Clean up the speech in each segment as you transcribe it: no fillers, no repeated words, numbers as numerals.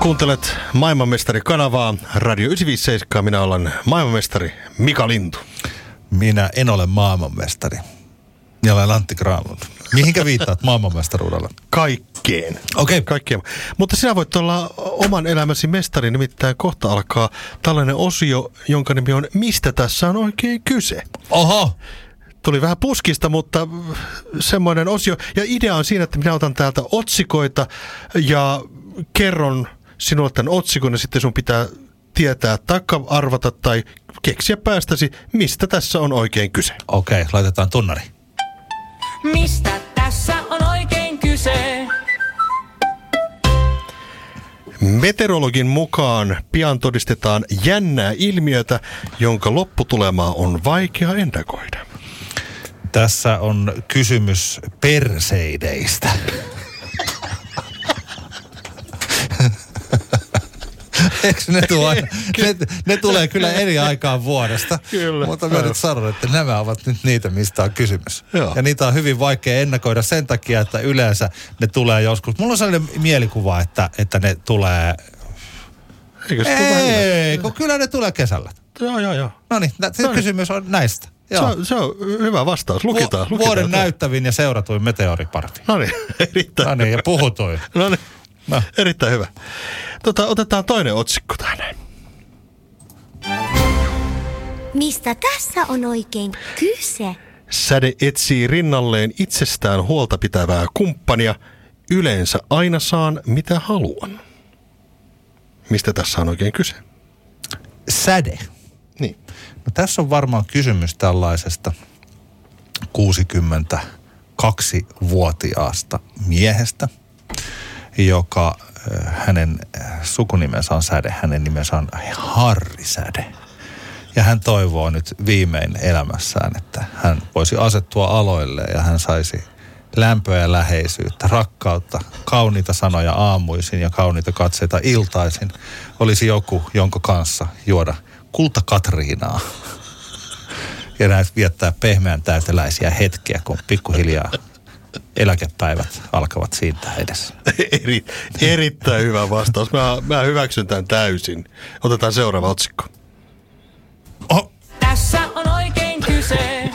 Kuuntelet Maailmanmestari-kanavaa, Radio 957. Minä olen maailmanmestari Mika Lintu. Minä en ole maailmanmestari. Minä olen Antti Granlund. Mihinkä viittaat maailmanmestaruudella? Kaikkeen. Okei. Kaikkeen. Mutta sinä voit olla oman elämäsi mestari, nimittäin kohta alkaa tällainen osio, jonka nimi on Mistä tässä on oikein kyse? Oho! Tuli vähän puskista, mutta semmoinen osio. Ja idea on siinä, että minä otan täältä otsikoita ja kerron sinulle tämän otsikon ja sitten sun pitää tietää tai arvata tai keksiä päästäsi, mistä tässä on oikein kyse. Okei, laitetaan tunnari. Mistä tässä on oikein kyse? Meteorologin mukaan pian todistetaan jännää ilmiötä, jonka lopputulemaa on vaikea ennakoida. Tässä on kysymys perseideistä. Eikö ne tulee kyllä eri aikaan vuodesta. Kyllä. Mutta mä nyt sanon, että nämä ovat nyt niitä, mistä on kysymys. Joo. Ja niitä on hyvin vaikea ennakoida sen takia, että yleensä ne tulee joskus. Mulla on sellainen mielikuva, että ne tulee... Eikö se tule vähän Ei, kun kyllä ne tulee kesällä. Joo. No niin, kysymys on näistä. Se on hyvä vastaus. Lukitaan. Vuoden näyttävin ja seuratuin meteoriparvi. No niin, erittäin. No niin, ja puhutuin. No niin, No. erittäin hyvä. Otetaan toinen otsikko tähän. Mistä tässä on oikein kyse? Säde etsii rinnalleen itsestään huolta pitävää kumppania. Yleensä aina saan mitä haluan. Mistä tässä on oikein kyse? Säde. Niin. No tässä on varmaan kysymys tällaisesta 62-vuotiaasta miehestä, joka hänen sukunimensä on Säde, hänen nimensä on Harri Säde. Ja hän toivoo nyt viimein elämässään, että hän voisi asettua aloille ja hän saisi lämpöä ja läheisyyttä, rakkautta, kauniita sanoja aamuisin ja kauniita katseita iltaisin. Olisi joku, jonka kanssa juoda kulta Katriinaa ja näet viettää pehmeän täyteläisiä hetkiä, kun pikkuhiljaa eläkepäivät alkavat siintää edessä. Erittäin hyvä vastaus. Mä hyväksyn tämän täysin. Otetaan seuraava otsikko. Oho. Tässä on oikein kyse.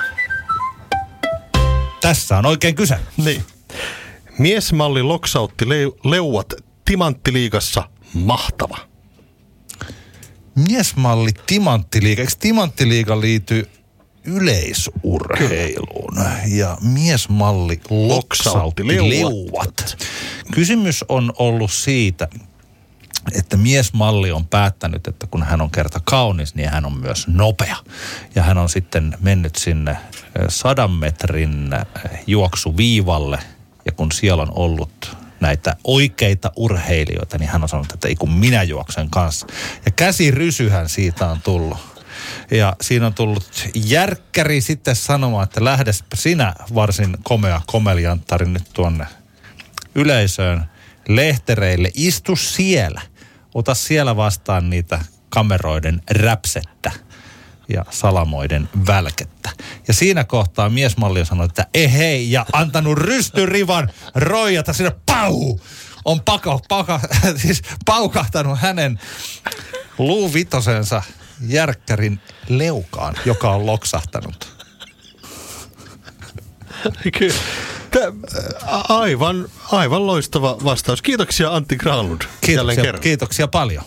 Tässä on oikein kyse. Niin. Miesmalli loksautti leuat Timanttiliigassa. Mahtava. Miesmalli Timanttiliiga. Eikö Timanttiliiga liity yleisurheiluun? Ja miesmalli loksautti leuat. Kysymys on ollut siitä, että miesmalli on päättänyt, että kun hän on kerta kaunis, niin hän on myös nopea. Ja hän on sitten mennyt sinne 100 metrin juoksuviivalle, ja kun siellä on ollut näitä oikeita urheilijoita, niin hän on sanonut, että ei kun minä juoksen kanssa. Ja käsirysyhän siitä on tullut. Ja siinä on tullut järkkäri sitten sanomaan, että lähdespä sinä varsin komea komelianttari nyt tuonne yleisöön lehtereille. Istu siellä. Ota siellä vastaan niitä kameroiden räpsettä ja salamoiden välkettä. Ja siinä kohtaa miesmalli on sanonut, että hei, ja antanut rystyrivan roijata sinne, pau! On siis paukahtanut hänen luuvitosensa järkkärin leukaan, joka on loksahtanut. Kyllä. Aivan loistava vastaus. Kiitoksia Antti Granlund. Kiitoksia paljon.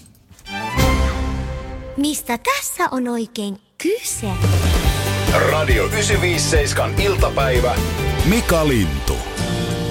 Mistä tässä on oikein kyse? Radio 957 iltapäivä. Mika Lintu.